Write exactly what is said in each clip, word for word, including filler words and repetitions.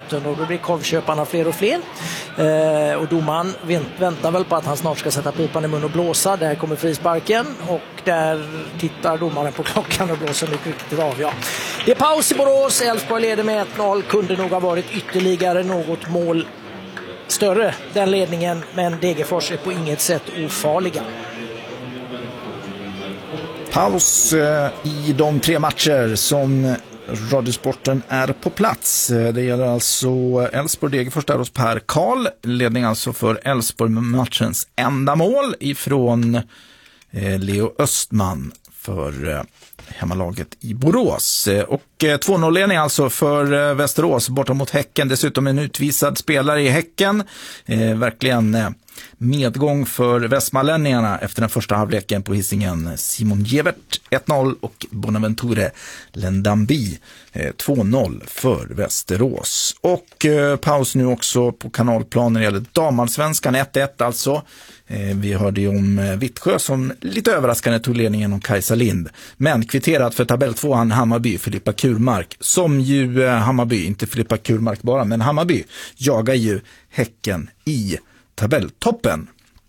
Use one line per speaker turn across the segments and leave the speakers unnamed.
botten och då blir korvköparna fler och fler. Eh, och domaren väntar väl på att han snart ska sätta pipan i mun och blåsa. Där kommer frisparken och där tittar domaren på klockan och blåser mycket riktigt av. Ja. Det är paus i Borås, Elfsborg leder med ett noll, kunde nog ha varit ytterligare något mål större den ledningen, men Degerfors är på inget sätt ofarliga.
Paus eh, i de tre matcher som Radiosporten är på plats. Det gäller alltså Elfsborg Degerfors där hos Per Karl. Ledning alltså för Elfsborg med matchens enda mål ifrån eh, Leo Östman för eh, hemmalaget i Borås. Och eh, två noll-ledning alltså för eh, Västerås borta mot Häcken. Dessutom en utvisad spelare i Häcken. Eh, verkligen eh, medgång för västmanlänningarna efter den första halvleken på Hisingen. Simon Gevert ett noll och Bonaventure Lendambi eh, två noll för Västerås. Och eh, paus nu också på kanalplanen när det gäller damallsvenskan ett ett alltså. Eh, vi hörde ju om eh, Vittsjö som lite överraskande tog ledningen om Kajsa Lind. Men kvitterat för tabelltvåan Hammarby, Filippa Kurmark. Som ju eh, Hammarby, inte Filippa Kurmark bara, men Hammarby jagar ju Häcken i tabelltoppen.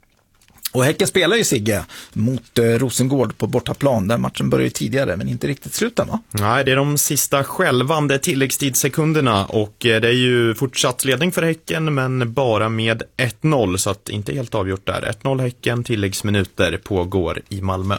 Och Häcken spelar ju, Sigge, mot eh, Rosengård på bortaplan. Där matchen börjar ju tidigare men inte riktigt sluta, va?
Nej, det är de sista skälvande tilläggstidssekunderna och eh, det är ju fortsatt ledning för Häcken men bara med ett noll, så att inte helt avgjort där. ett noll Häcken, tilläggsminuter pågår i Malmö.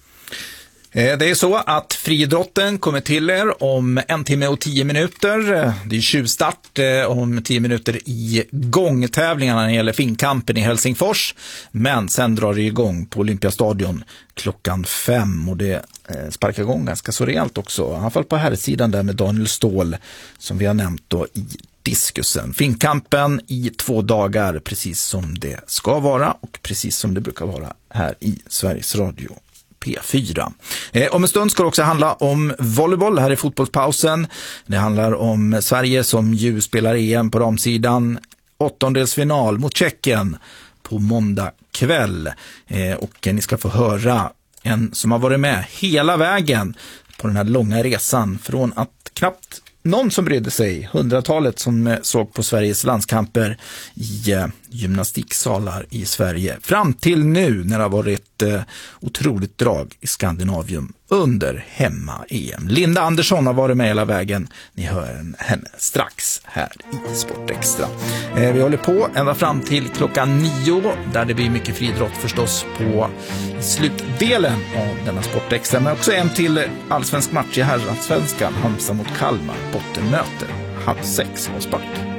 Det är så att friidrotten kommer till er om en timme och tio minuter. Det är tjuvstart om tio minuter i gångtävlingarna när det gäller finkampen i Helsingfors. Men sen drar det igång på Olympiastadion klockan fem och det sparkar igång ganska så rejält också. I alla fall på här sidan där med Daniel Ståhl som vi har nämnt då i diskusen. Finkampen i två dagar, precis som det ska vara och precis som det brukar vara här i Sveriges Radio P fyra. Eh, om en stund ska det också handla om volleyboll här i fotbollspausen. Det handlar om Sverige som ju spelar E M på damsidan. Åttondelsfinal mot Tjeckien på måndag kväll. Eh, och ni ska få höra en som har varit med hela vägen på den här långa resan från att knappt någon som brydde sig, hundratalet som såg på Sveriges landskamper i eh, gymnastiksalar i Sverige. Fram till nu när det har varit eh, otroligt drag i Skandinavium under hemma-E M. Linda Andersson har varit med hela vägen. Ni hör henne strax här i Sportextra. Eh, vi håller på ända fram till klockan nio där det blir mycket friidrott förstås på slutdelen av denna Sportextra. Men också en till allsvensk match i herrallsvenskan. Halmstad mot Kalmar, bottenmöte. Halv sex och Sparta.